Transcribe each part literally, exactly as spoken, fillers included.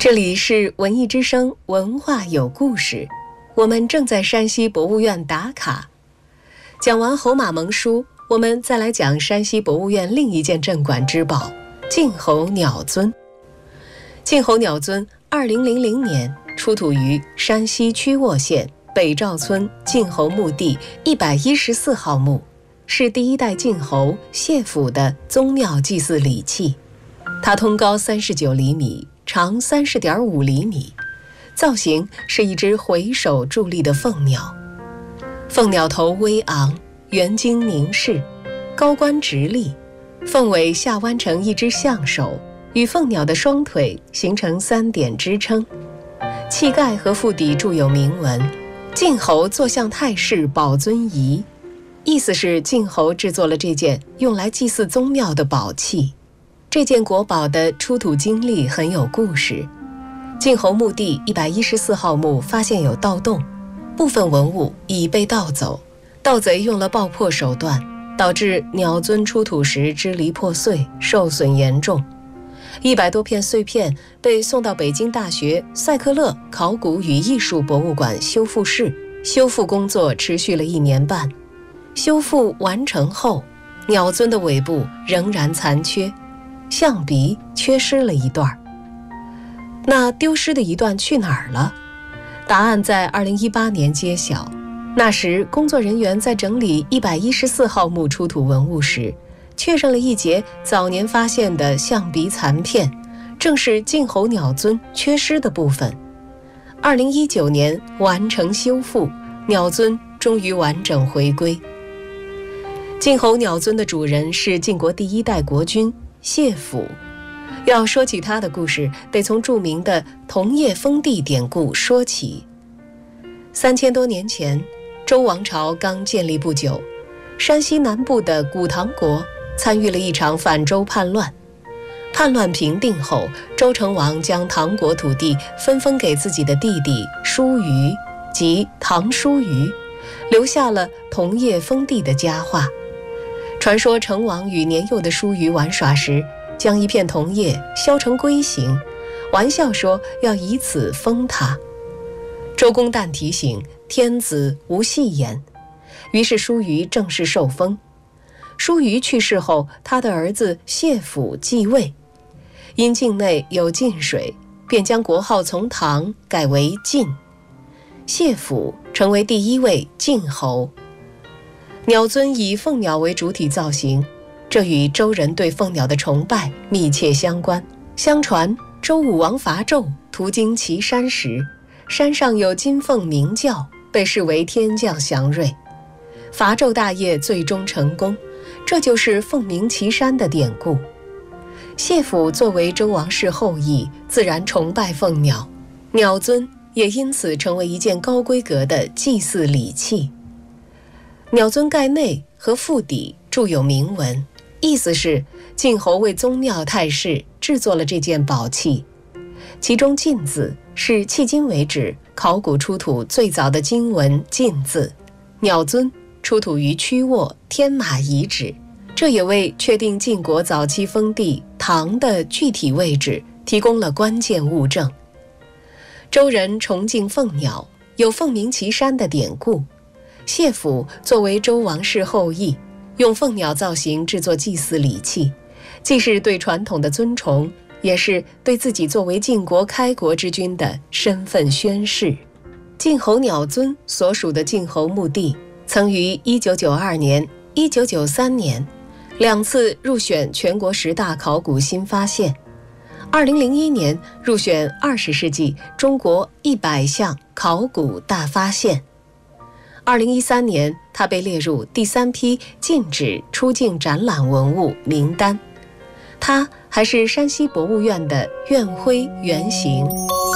这里是文艺之声，文化有故事。我们正在山西博物院打卡。讲完侯马盟书，我们再来讲山西博物院另一件镇馆之宝——晋侯鸟尊。晋侯鸟尊二零零零年出土于山西曲沃县北赵村晋侯墓地一百一十四号墓，是第一代晋侯谢府的宗庙祭祀礼器。它通高三十九厘米，长三十点五厘米，造型是一只回首伫立的凤鸟。凤鸟头微昂，圆睛凝视，高冠直立，凤尾下弯成一只象手，与凤鸟的双腿形成三点支撑。器盖和腹底铸有铭文：晋侯坐向太室宝尊仪，意思是晋侯制作了这件用来祭祀宗庙的宝器。这件国宝的出土经历很有故事。晋侯墓地一百一十四号墓发现有盗洞，部分文物已被盗走，盗贼用了爆破手段，导致鸟尊出土时支离破碎，受损严重。一百多片碎片被送到北京大学塞克勒考古与艺术博物馆修复室，修复工作持续了一年半。修复完成后，鸟尊的尾部仍然残缺，象鼻缺失了一段。那丢失的一段去哪儿了？答案在二零一八年揭晓。那时工作人员在整理一百一十四号墓出土文物时，确认了一节早年发现的象鼻残片，正是晋侯鸟尊缺失的部分。二零一九年完成修复，鸟尊终于完整回归。晋侯鸟尊的主人是晋国第一代国君谢府。要说起他的故事，得从著名的同业封地典故说起。三千多年前，周王朝刚建立不久，山西南部的古唐国参与了一场反周叛乱。叛乱平定后，周成王将唐国土地分封给自己的弟弟叔虞，即唐叔虞，留下了同业封地的佳话。传说成王与年幼的叔虞玩耍时，将一片桐叶削成龟形，玩笑说要以此封他。周公旦提醒天子无戏言，于是叔虞正式受封。叔虞去世后，他的儿子谢府继位，因境内有晋水，便将国号从唐改为晋，谢府成为第一位晋侯。鸟尊以凤鸟为主体造型，这与周人对凤鸟的崇拜密切相关。相传周武王伐纣途经岐山时，山上有金凤鸣叫，被视为天降祥瑞。伐纣大业最终成功，这就是凤鸣岐山的典故。谢府作为周王室后裔，自然崇拜凤鸟，鸟尊也因此成为一件高规格的祭祀礼器。鸟尊盖内和腹底铸有铭文，意思是晋侯为宗庙太室制作了这件宝器。其中晋字是迄今为止考古出土最早的金文晋字。鸟尊出土于曲沃天马遗址，这也为确定晋国早期封地唐的具体位置提供了关键物证。周人崇敬凤鸟，有凤鸣岐山的典故。谢府作为周王室后裔，用凤鸟造型制作祭祀礼器，既是对传统的尊崇，也是对自己作为晋国开国之君的身份宣示。晋侯鸟尊所属的晋侯墓地，曾于一九九二年、一九九三年两次入选全国十大考古新发现，二零零一年入选二十世纪中国一百项考古大发现。二零一三年，它被列入第三批禁止出境展览文物名单。它还是山西博物院的院徽原型。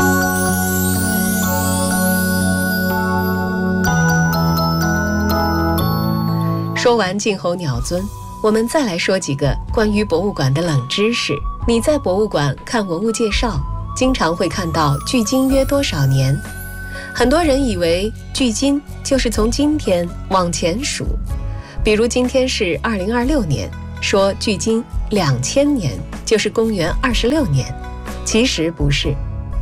说完晋侯鸟尊，我们再来说几个关于博物馆的冷知识。你在博物馆看文物介绍，经常会看到距今约多少年。很多人以为距今就是从今天往前数，比如今天是二零二六年，说距今两千年就是公元二十六年，其实不是。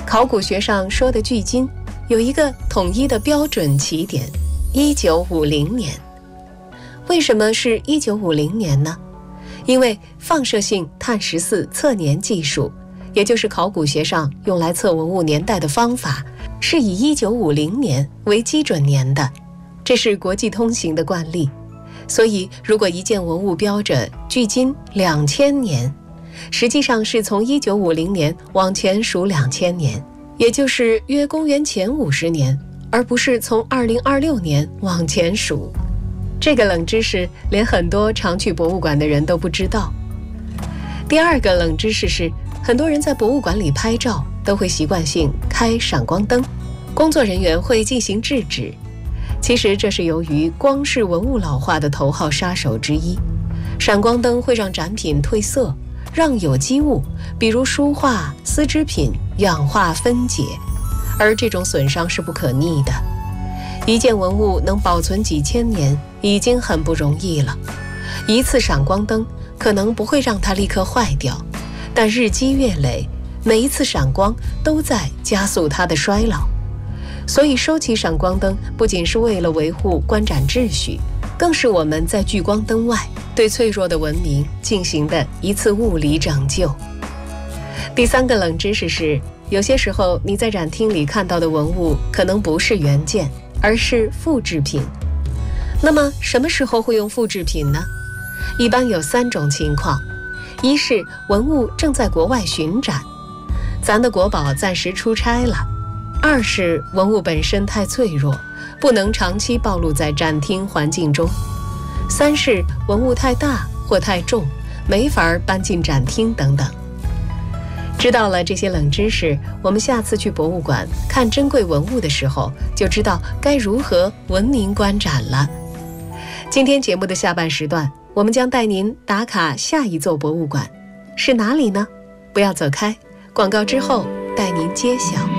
考古学上说的距今有一个统一的标准起点，一九五零年。为什么是一九五零年呢？因为放射性碳十四测年技术，也就是考古学上用来测文物年代的方法，是以一九五零年为基准年的，这是国际通行的惯例。所以如果一件文物标着距今两千年，实际上是从一九五零年往前数两千年，也就是约公元前五十年，而不是从二零二六年往前数。这个冷知识连很多常去博物馆的人都不知道。第二个冷知识是，很多人在博物馆里拍照都会习惯性开闪光灯，工作人员会进行制止。其实这是由于光是文物老化的头号杀手之一，闪光灯会让展品褪色，让有机物，比如书画、丝织品氧化分解，而这种损伤是不可逆的。一件文物能保存几千年已经很不容易了，一次闪光灯可能不会让它立刻坏掉，但日积月累，每一次闪光都在加速它的衰老。所以收起闪光灯不仅是为了维护观展秩序，更是我们在聚光灯外对脆弱的文明进行的一次物理拯救。第三个冷知识是，有些时候你在展厅里看到的文物可能不是原件，而是复制品。那么什么时候会用复制品呢？一般有三种情况：一是文物正在国外巡展，咱的国宝暂时出差了；二是文物本身太脆弱，不能长期暴露在展厅环境中；三是文物太大或太重，没法搬进展厅等等。知道了这些冷知识，我们下次去博物馆看珍贵文物的时候，就知道该如何文明观展了。今天节目的下半时段，我们将带您打卡下一座博物馆，是哪里呢？不要走开，广告之后带您揭晓。